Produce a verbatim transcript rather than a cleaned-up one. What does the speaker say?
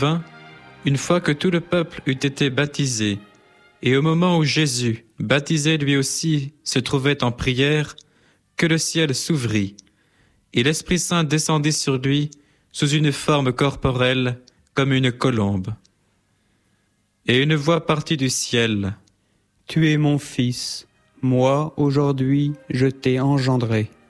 vint, une fois que tout le peuple eut été baptisé, et au moment où Jésus, baptisé lui aussi, se trouvait en prière, que le ciel s'ouvrit, et l'Esprit Saint descendit sur lui sous une forme corporelle comme une colombe. Et une voix partit du ciel. Tu es mon Fils, moi aujourd'hui je t'ai engendré.